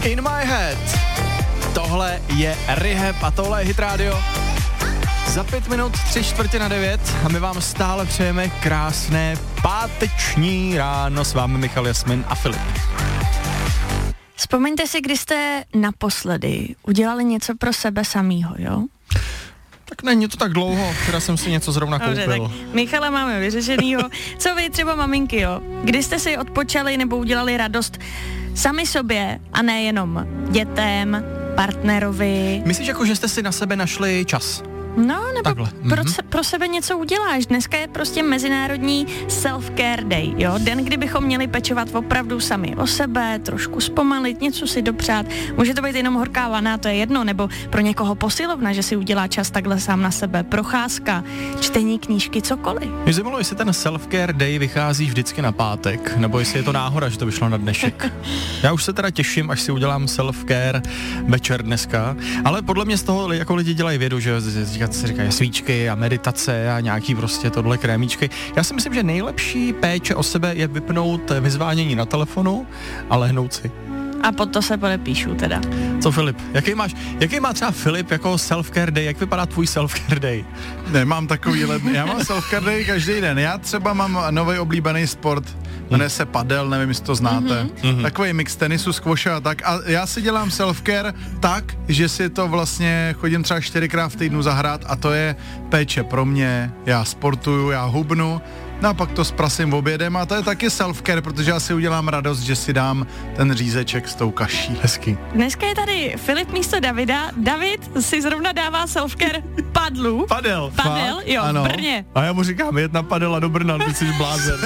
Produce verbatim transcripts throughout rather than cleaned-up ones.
In My Head. Tohle je Rehab a tohle je Hit Radio. Za pět minut, tři čtvrtě na devět a my vám stále přejeme krásné páteční ráno. S vámi Michal, Jasmin a Filip. Vzpomeňte si, kdy jste naposledy udělali něco pro sebe samýho, jo? Tak není to tak dlouho, včera jsem si něco zrovna koupil. Dobře, tak Michala máme vyřešenýho. Co vy třeba maminky, jo? Kdy jste si odpočali nebo udělali radost sami sobě a ne jenom dětem, partnerovi? Myslíš jako, že jste si na sebe našli čas? No, nebo Takhle. pro, Mhm. pro sebe něco uděláš. Dneska je prostě mezinárodní self-care day, jo? Den, kdy bychom měli pečovat opravdu sami o sebe, trošku zpomalit, něco si dopřát. Může to být jenom horká vana, to je jedno, nebo pro někoho posilovna, že si udělá čas takhle sám na sebe, procházka, čtení knížky, cokoliv. Mě zajímalo, jestli ten self-care day vychází vždycky na pátek, nebo jestli je to náhoda, že to vyšlo na dnešek. Já už se teda těším, až si udělám self-care večer dneska, ale podle mě z toho jako lidi dělají vědu, že si říkají svíčky a meditace a nějaký prostě tohle krémíčky. Já si myslím, že nejlepší péče o sebe je vypnout vyzvánění na telefonu a lehnout si. A pod to se podepíšu teda. Co Filip? Jaký máš, jaký má třeba Filip jako self-care day? Jak vypadá tvůj self-care day? Nemám takový ledný, já mám self-care day každý den. Já třeba mám nový oblíbený sport, jmenuje se padel, nevím, jestli to znáte. Mm-hmm. Takový mix tenisu, squashe a tak. A já si dělám self-care tak, že si to vlastně chodím třeba čtyřikrát v týdnu zahrát a to je péče pro mě. Já sportuju, já hubnu. No a pak to zprasím obědem a to je taky self-care, protože já si udělám radost, že si dám ten řízeček s tou kaší. Hezky. Dneska je tady Filip místo Davida. David si zrovna dává self-care padlu. Padel. Padel, Fakt? jo, Ano. v Brně. A já mu říkám, jet na padel a do Brna, ty jsi blázen.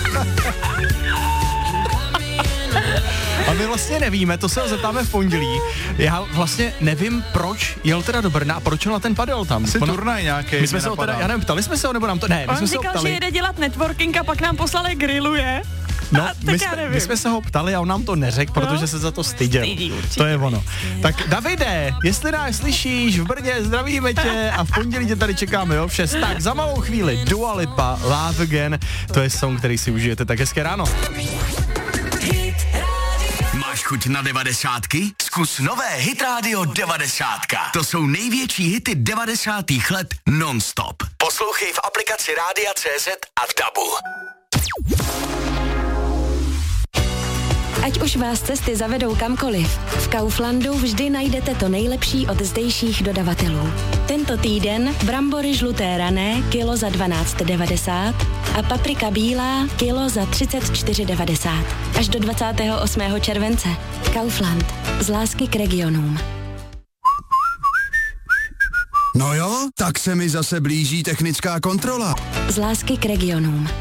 A my vlastně nevíme, to se ho zeptáme v pondělí. Já vlastně nevím, proč jel teda do Brna a proč jel na ten padel tam. Asi Ono- turnaj nějaký. My jsme se ho teda, já nevím, ptali jsme se ho, nebo nám to, ne, my On jsme se ho říkal, ptali. že jede dělat networking a pak nám poslali grilluje. No, A tak my, já jsme, nevím. my jsme se ho ptali a on nám to neřekl, protože se za to styděl. Stydí, určitě. To je ono. Tak Davide, jestli nás slyšíš v Brně, zdravíme tě a v pondělí tě tady čekáme, jo, v šest. Tak za malou chvíli Dua Lipa, Love Again, to je song, který si užijete. Tak hezké ráno. Máš chuť na devadesátky? Zkus nové Hit Radio devadesátka. To jsou největší hity devadesátých let non-stop. Poslouchej v aplikaci Rádia C Z a v Dabu. Ať už vás cesty zavedou kamkoliv, v Kauflandu vždy najdete to nejlepší od zdejších dodavatelů. Tento týden brambory žluté rané kilo za dvanáct devadesát a paprika bílá kilo za třicet čtyři devadesát. Až do dvacátého osmého července. Kaufland. Z lásky k regionům. No jo, tak se mi zase blíží technická kontrola. Z lásky k regionům.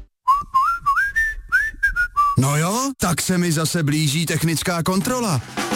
No jo, tak se mi zase blíží technická kontrola.